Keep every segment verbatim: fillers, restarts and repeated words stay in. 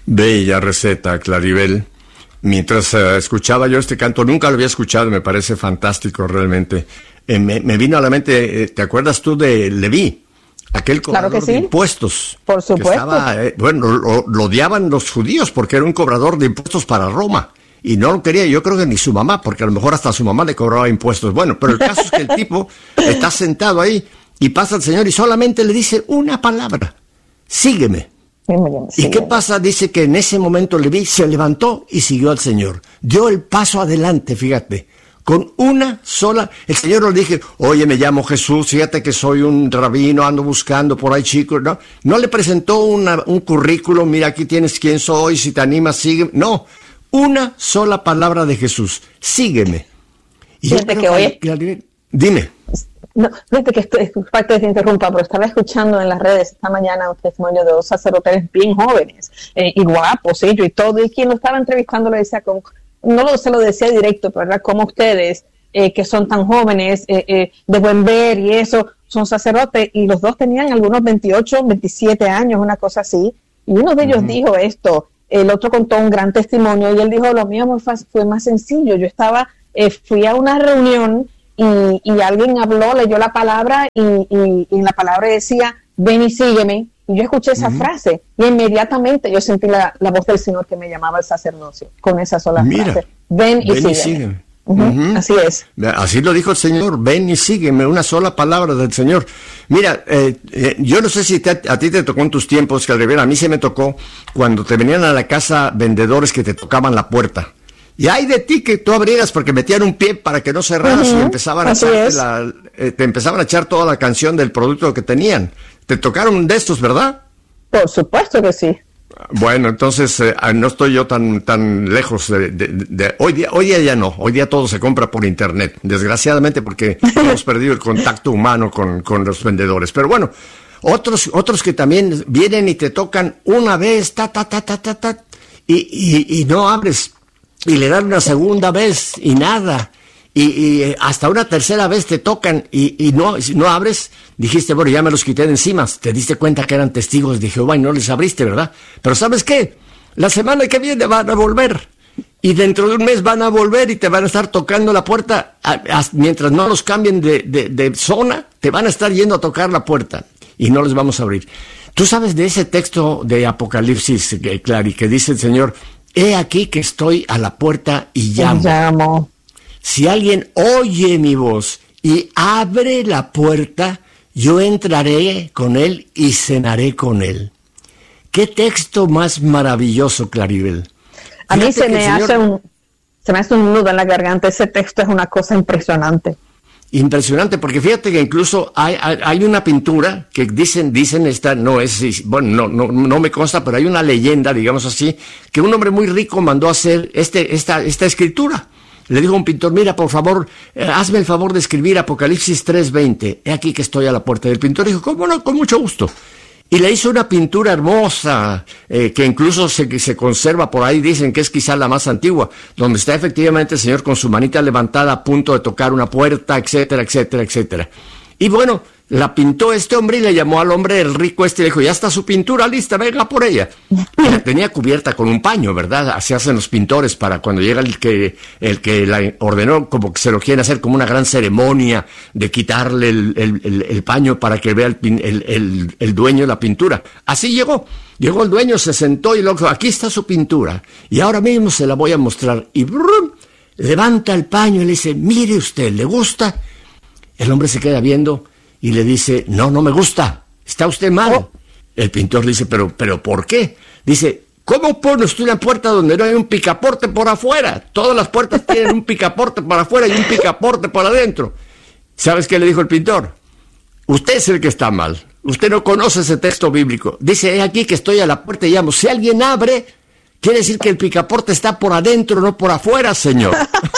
Bella receta, Claribel. Mientras uh, escuchaba yo este canto, nunca lo había escuchado, me parece fantástico realmente. Eh, me, me vino a la mente, eh, ¿te acuerdas tú de Leví? Aquel cobrador claro que sí. de impuestos. Por supuesto. Que estaba, eh, bueno, lo, lo odiaban los judíos porque era un cobrador de impuestos para Roma. Y no lo quería, yo creo que ni su mamá, porque a lo mejor hasta su mamá le cobraba impuestos. Bueno, pero el caso es que el tipo está sentado ahí y pasa el Señor y solamente le dice una palabra: sígueme. ¿Y qué pasa? Dice que en ese momento Leví se levantó y siguió al Señor. Dio el paso adelante, fíjate, con una sola. El Señor le dije, oye, me llamo Jesús, fíjate que soy un rabino, ando buscando por ahí chicos. No, no le presentó una, un currículum, mira, aquí tienes quién soy, si te animas, sígueme. No, una sola palabra de Jesús, sígueme. Y fíjate yo que hoy... que, dime. No, fíjate que estoy, parte de te interrumpa, pero estaba escuchando en las redes esta mañana un testimonio de dos sacerdotes bien jóvenes eh, y guapos, ellos y todo, y quien lo estaba entrevistando le decía, como, no lo, se lo decía directo, pero era como ustedes, eh, que son tan jóvenes, eh, eh, de buen ver y eso, son sacerdotes, y los dos tenían algunos veintiocho, veintisiete años, una cosa así, y uno de ellos uh-huh. dijo esto, el otro contó un gran testimonio, y él dijo, lo mío fue más sencillo, yo estaba, eh, fui a una reunión, Y, y alguien habló, leyó la palabra y, y, y la palabra decía, ven y sígueme. Y yo escuché esa uh-huh. frase y inmediatamente yo sentí la, la voz del Señor que me llamaba al sacerdocio con esa sola Mira, frase. Ven y ven sígueme. Y sígueme. Uh-huh. Uh-huh. Así es. Así lo dijo el Señor, ven y sígueme, una sola palabra del Señor. Mira, eh, eh, yo no sé si te, a ti te tocó en tus tiempos, Calderón, a mí se me tocó cuando te venían a la casa vendedores que te tocaban la puerta. Y hay de ti que tú abrieras porque metían un pie para que no cerraras uh-huh. y empezaban a echarte la, eh, te empezaban a echar toda la canción del producto que tenían. ¿Te tocaron de estos, verdad? Por supuesto que sí. Bueno, entonces eh, no estoy yo tan tan lejos de, de, de, de hoy día. Hoy día ya no. Hoy día todo se compra por internet, desgraciadamente, porque hemos perdido el contacto humano con, con los vendedores. Pero bueno, otros otros que también vienen y te tocan una vez, ta ta ta ta ta ta, y y, y no abres. Y le dan una segunda vez y nada, y, y hasta una tercera vez te tocan y, y no, si no abres, dijiste, bueno, ya me los quité de encima, te diste cuenta que eran testigos de Jehová y no les abriste, ¿verdad? Pero ¿sabes qué? La semana que viene van a volver y dentro de un mes van a volver y te van a estar tocando la puerta, a, a, mientras no los cambien de, de, de zona, te van a estar yendo a tocar la puerta y no les vamos a abrir. Tú sabes de ese texto de Apocalipsis, Clary, que dice el Señor, he aquí que estoy a la puerta y llamo. llamo. Si alguien oye mi voz y abre la puerta, yo entraré con él y cenaré con él. ¿Qué texto más maravilloso, Claribel? A mí se me, Señor... hace un, se me hace un nudo en la garganta. Ese texto es una cosa impresionante. Impresionante, porque fíjate que incluso hay, hay, hay una pintura que dicen, dicen esta, no es, bueno, no, no, no me consta, pero hay una leyenda, digamos así, que un hombre muy rico mandó a hacer este, esta, esta escritura. Le dijo a un pintor, mira, por favor, eh, hazme el favor de escribir Apocalipsis tres veinte, he aquí que estoy a la puerta. Del pintor dijo, ¿cómo no? Con mucho gusto. Y le hizo una pintura hermosa, eh, que incluso se, se conserva por ahí, dicen que es quizá la más antigua, donde está efectivamente el Señor con su manita levantada a punto de tocar una puerta, etcétera, etcétera, etcétera. Y bueno, la pintó este hombre y le llamó al hombre, el rico este, y le dijo, ya está su pintura lista, venga por ella. Y la tenía cubierta con un paño, ¿verdad? Así hacen los pintores para cuando llega el que el que la ordenó, como que se lo quieren hacer como una gran ceremonia de quitarle el, el, el, el paño para que vea el, el, el, el dueño de la pintura. Así llegó. Llegó el dueño, se sentó y luego dijo, aquí está su pintura. Y ahora mismo se la voy a mostrar. Y brum, levanta el paño y le dice, mire usted, ¿le gusta? El hombre se queda viendo y le dice, no, no me gusta, está usted mal. Oh. El pintor dice, pero, pero ¿por qué? Dice, ¿cómo pone usted una puerta donde no hay un picaporte por afuera? Todas las puertas tienen un picaporte por afuera y un picaporte por adentro. ¿Sabes qué le dijo el pintor? Usted es el que está mal. Usted no conoce ese texto bíblico. Dice, he aquí que estoy a la puerta y llamo. Si alguien abre, quiere decir que el picaporte está por adentro, no por afuera, señor.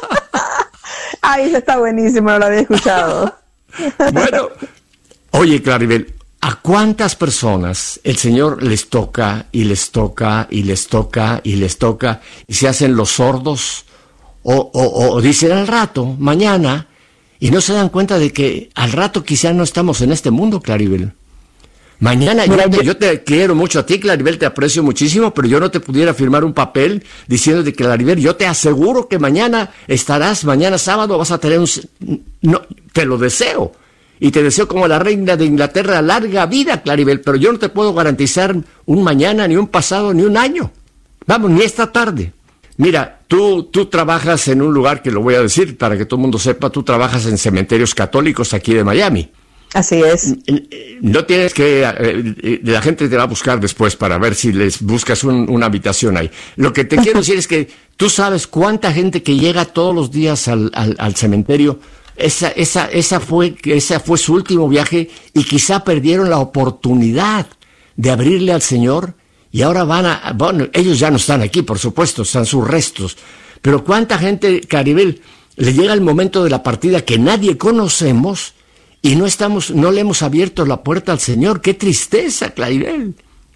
Ay, eso está buenísimo, no lo había escuchado. Bueno, oye, Claribel, ¿a cuántas personas el Señor les toca y les toca y les toca y les toca y se hacen los sordos? O, o, o dicen al rato, mañana, y no se dan cuenta de que al rato quizá no estamos en este mundo, Claribel. Mañana, Mira, yo, te, yo... yo te quiero mucho a ti, Claribel, te aprecio muchísimo, pero yo no te pudiera firmar un papel diciendo de que, Claribel, yo te aseguro que mañana estarás, mañana sábado vas a tener un... No, te lo deseo. Y te deseo como la reina de Inglaterra larga vida, Claribel, pero yo no te puedo garantizar un mañana, ni un pasado, ni un año. Vamos, ni esta tarde. Mira, tú, tú trabajas en un lugar que lo voy a decir para que todo el mundo sepa, tú trabajas en cementerios católicos aquí de Miami. Así es. No tienes que... Eh, la gente te va a buscar después para ver si les buscas un, una habitación ahí. Lo que te quiero decir es que tú sabes cuánta gente que llega todos los días al, al, al cementerio, esa, esa, esa, fue, esa fue su último viaje y quizá perdieron la oportunidad de abrirle al Señor y ahora van a... Bueno, ellos ya no están aquí, por supuesto, están sus restos. Pero cuánta gente, Claribel, le llega el momento de la partida que nadie conocemos... Y no estamos, no le hemos abierto la puerta al Señor. ¡Qué tristeza, Claribel!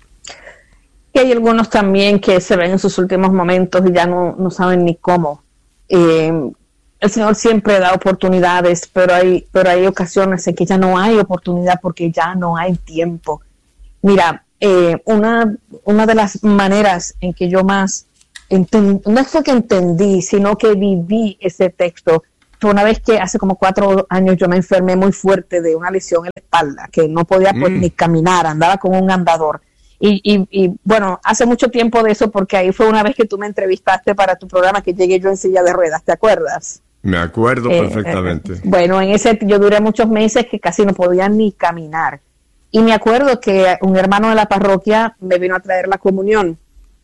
Y hay algunos también que se ven en sus últimos momentos y ya no, no saben ni cómo. Eh, el Señor siempre da oportunidades, pero hay, pero hay ocasiones en que ya no hay oportunidad porque ya no hay tiempo. Mira, eh, una, una de las maneras en que yo más entendí, no fue que entendí, sino que viví ese texto, una vez que hace como cuatro años yo me enfermé muy fuerte de una lesión en la espalda, que no podía pues, mm. ni caminar, andaba con un andador. Y, y, y bueno, hace mucho tiempo de eso, porque ahí fue una vez que tú me entrevistaste para tu programa, que llegué yo en silla de ruedas, ¿te acuerdas? Me acuerdo eh, perfectamente. Eh, bueno, en ese yo duré muchos meses que casi no podía ni caminar. Y me acuerdo que un hermano de la parroquia me vino a traer la comunión.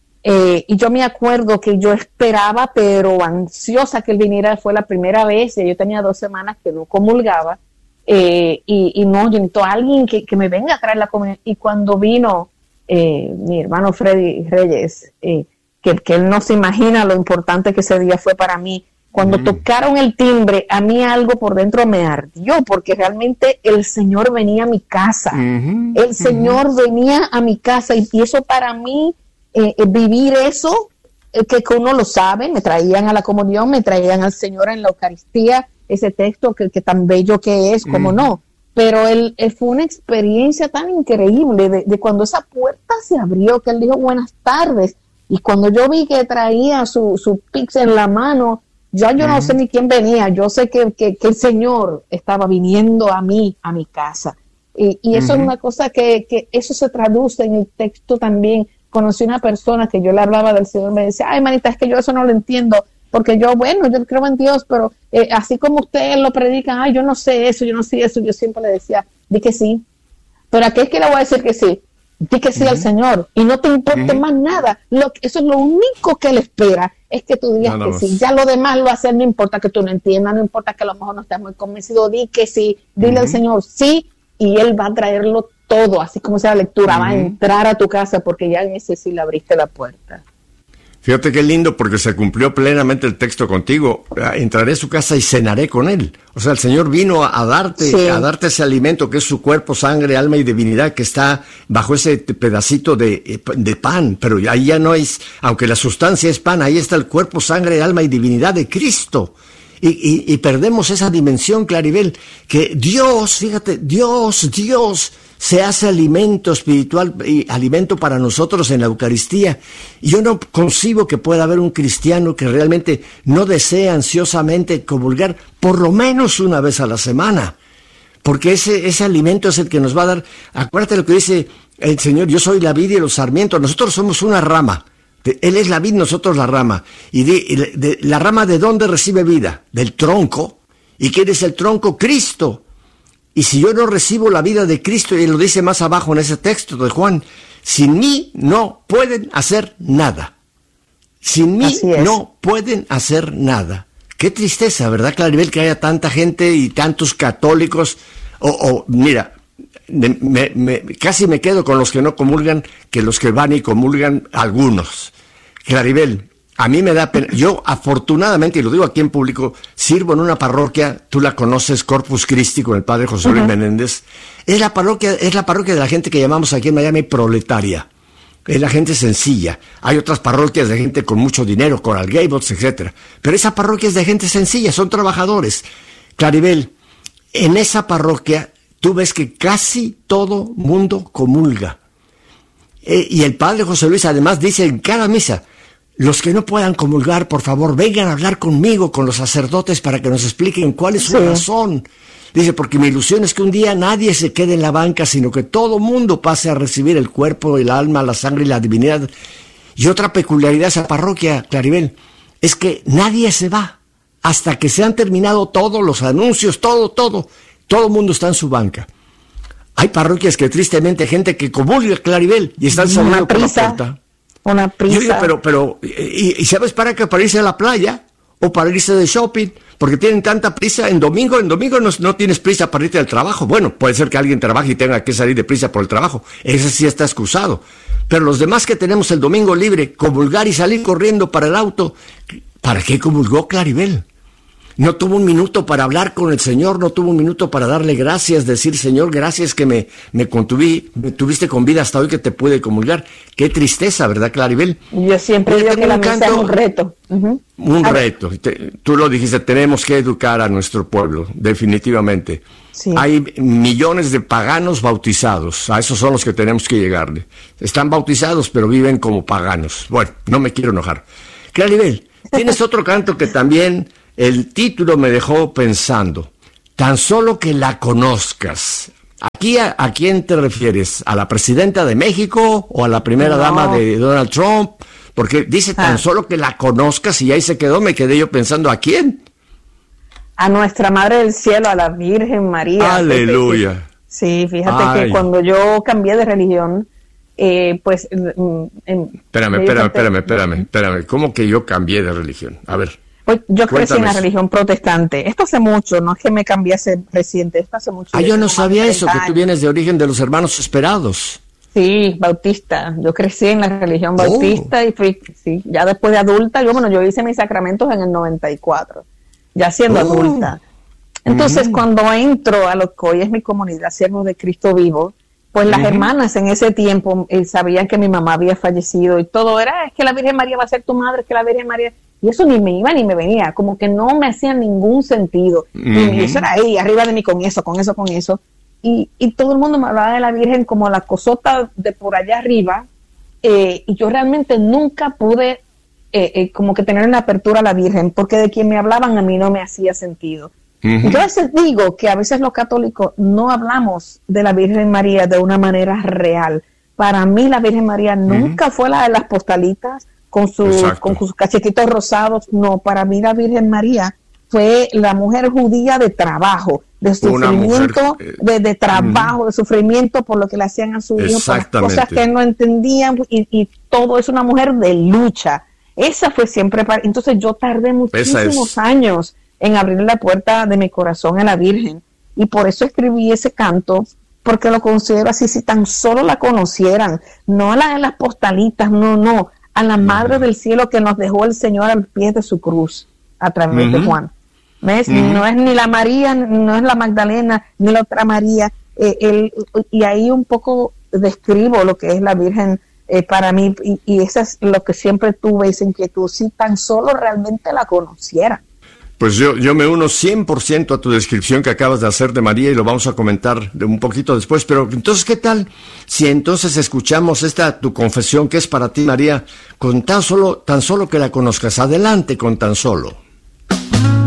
Eh, y yo me acuerdo que yo esperaba, pero ansiosa que él viniera, fue la primera vez, y yo tenía dos semanas que no comulgaba, eh, y, y no, yo necesito a alguien que, que me venga a traer la comunión. Y cuando vino eh, mi hermano Freddy Reyes, eh, que, que él no se imagina lo importante que ese día fue para mí, cuando mm. tocaron el timbre, a mí algo por dentro me ardió, porque realmente el Señor venía a mi casa, mm-hmm. el Señor mm-hmm. venía a mi casa, y, y eso para mí... Eh, eh, vivir eso, eh, que, que uno lo sabe, me traían a la comunión, me traían al Señor en la Eucaristía, ese texto que, que tan bello que es, como mm. no, pero él, él fue una experiencia tan increíble de, de cuando esa puerta se abrió, que él dijo buenas tardes, y cuando yo vi que traía su, su pix en la mano, ya yo mm. no sé ni quién venía, yo sé que, que, que el Señor estaba viniendo a mí, a mi casa, y, y eso mm-hmm. es una cosa que, que eso se traduce en el texto también. Conocí una persona que yo le hablaba del Señor, me decía, ay, manita, es que yo eso no lo entiendo, porque yo, bueno, yo creo en Dios, pero eh, así como ustedes lo predican, ay, yo no sé eso, yo no sé eso, yo siempre le decía, di que sí, pero ¿a qué es que le voy a decir que sí? Di que sí uh-huh. al Señor, y no te importe uh-huh. más nada, lo, eso es lo único que Él espera, es que tú digas nada que más. Sí, ya lo demás lo hacer, no importa que tú no entiendas, no importa que a lo mejor no estés muy convencido, di que sí, dile uh-huh. al Señor sí, y Él va a traerlo todo, así como sea la lectura, uh-huh. va a entrar a tu casa porque ya en ese sí le abriste la puerta. Fíjate qué lindo, porque se cumplió plenamente el texto contigo. Entraré a su casa y cenaré con él. O sea, el Señor vino a, a darte, sí. a darte ese alimento que es su cuerpo, sangre, alma y divinidad, que está bajo ese pedacito de, de pan. Pero ahí ya no es, aunque la sustancia es pan, ahí está el cuerpo, sangre, alma y divinidad de Cristo. Y, y, y perdemos esa dimensión, Claribel, que Dios, fíjate, Dios, Dios se hace alimento espiritual y alimento para nosotros en la Eucaristía. Y yo no concibo que pueda haber un cristiano que realmente no desee ansiosamente comulgar por lo menos una vez a la semana. Porque ese, ese alimento es el que nos va a dar. Acuérdate lo que dice el Señor, yo soy la vid y los sarmientos, nosotros somos una rama. Él es la vid, nosotros la rama. ¿Y de, de, de, la rama de dónde recibe vida? Del tronco. ¿Y quién es el tronco? Cristo. Y si yo no recibo la vida de Cristo, y lo dice más abajo en ese texto de Juan, sin mí no pueden hacer nada. Sin mí no pueden hacer nada. Qué tristeza, ¿verdad, Claribel, que haya tanta gente y tantos católicos? O, o mira, me, me, casi me quedo con los que no comulgan que los que van y comulgan algunos. Claribel, a mí me da pena. Yo, afortunadamente, y lo digo aquí en público, sirvo en una parroquia, tú la conoces, Corpus Christi, con el padre José Luis uh-huh. Menéndez. Es la parroquia, es la parroquia de la gente que llamamos aquí en Miami proletaria. Es la gente sencilla. Hay otras parroquias de gente con mucho dinero, Coral Gables, etcétera. Pero esa parroquia es de gente sencilla, son trabajadores. Claribel, en esa parroquia tú ves que casi todo mundo comulga. Eh, y el padre José Luis además dice en cada misa, los que no puedan comulgar, por favor, vengan a hablar conmigo, con los sacerdotes, para que nos expliquen cuál es su sí. razón. Dice, porque mi ilusión es que un día nadie se quede en la banca, sino que todo mundo pase a recibir el cuerpo, el alma, la sangre y la divinidad. Y otra peculiaridad de esa parroquia, Claribel, es que nadie se va hasta que se han terminado todos los anuncios, todo, todo. Todo el mundo está en su banca. Hay parroquias que tristemente gente que comulga, Claribel, y están saliendo por la puerta. Una prisa. Yo digo, pero, pero, y, y ¿sabes para qué? Para irse a la playa o para irse de shopping, porque tienen tanta prisa. En domingo, en domingo no, no tienes prisa para irte al trabajo. Bueno, puede ser que alguien trabaje y tenga que salir de prisa por el trabajo. Ese sí está excusado. Pero los demás que tenemos el domingo libre, comulgar y salir corriendo para el auto, ¿para qué comulgó Claribel? No tuvo un minuto para hablar con el Señor, no tuvo un minuto para darle gracias, decir, Señor, gracias que me, me, contuví, me tuviste con vida hasta hoy que te pude comulgar. Qué tristeza, ¿verdad, Claribel? Yo siempre digo que la misa es un reto. Uh-huh. Un a reto. Te, tú lo dijiste, tenemos que educar a nuestro pueblo, definitivamente. Sí. Hay millones de paganos bautizados, a esos son los que tenemos que llegarle. Están bautizados, pero viven como paganos. Bueno, no me quiero enojar. Claribel, tienes otro canto que también... El título me dejó pensando, tan solo que la conozcas. ¿Aquí a, a quién te refieres? ¿A la presidenta de México o a la primera no. dama de Donald Trump? Porque dice tan ah. solo que la conozcas y ahí se quedó, me quedé yo pensando, ¿a quién? A nuestra Madre del Cielo, a la Virgen María. Aleluya. Sí, fíjate Ay. que cuando yo cambié de religión, eh, pues... En, espérame, espérame, espérame, espérame, espérame. ¿Cómo que yo cambié de religión? A ver. Pues yo crecí en la religión protestante. Esto hace mucho, no es que me cambiase reciente, esto hace mucho. Ah, yo no sabía eso, que tú vienes de origen de los Hermanos Esperados. Sí, bautista. Yo crecí en la religión bautista oh. y fui, sí, ya después de adulta, yo, bueno, yo hice mis sacramentos en el noventa y cuatro, ya siendo oh. adulta. Entonces, uh-huh. cuando entro a lo que hoy es mi comunidad, Siervos de Cristo Vivo, pues las uh-huh. hermanas en ese tiempo eh, sabían que mi mamá había fallecido y todo era, es que la Virgen María va a ser tu madre, es que la Virgen María... Y eso ni me iba ni me venía, como que no me hacía ningún sentido. Uh-huh. Y eso era ahí, arriba de mí, con eso, con eso, con eso. Y, y todo el mundo me hablaba de la Virgen como la cosota de por allá arriba, eh, y yo realmente nunca pude eh, eh, como que tener una apertura a la Virgen, porque de quien me hablaban a mí no me hacía sentido. Uh-huh. Yo a veces digo que a veces los católicos no hablamos de la Virgen María de una manera real. Para mí la Virgen María uh-huh. nunca fue la de las postalitas, con, su, con sus cachetitos rosados. No, para mí la Virgen María fue la mujer judía de trabajo, de sufrimiento, mujer, eh, de, de trabajo, mm. de sufrimiento por lo que le hacían a su hijo, por las cosas que no entendían, y, y todo es una mujer de lucha. Esa fue siempre para... Entonces yo tardé muchísimos años en abrir la puerta de mi corazón a la Virgen, y por eso escribí ese canto, porque lo considero así. Si tan solo la conocieran, no a la de las postalitas, no, no, a la Madre del Cielo que nos dejó el Señor al pie de su cruz a través uh-huh. de Juan. ¿Ves? Uh-huh. No es ni la María, no es la Magdalena, ni la otra María. Eh, el, y ahí un poco describo lo que es la Virgen eh, para mí, y, y eso es lo que siempre tuve esa inquietud, si tan solo realmente la conociera. Pues yo, yo me uno cien por ciento a tu descripción que acabas de hacer de María, y lo vamos a comentar de un poquito después. Pero entonces, ¿qué tal si entonces escuchamos esta tu confesión que es para ti, María, con tan solo, tan solo que la conozcas? Adelante con tan solo.